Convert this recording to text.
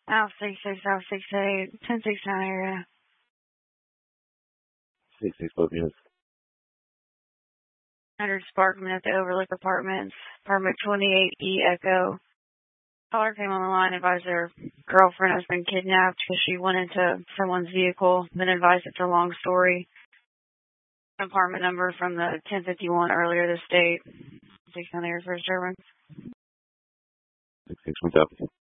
Alpha 66, Alpha 68, 1069 area. 66 both units. 100 Sparkman at the Overlook Apartments, apartment 28E Echo. Caller came on the line, advised her girlfriend has been kidnapped because she went into someone's vehicle, then advised it's a long story. Apartment number from the 1051 earlier this date. 6 on the Air Force German. 66 went up.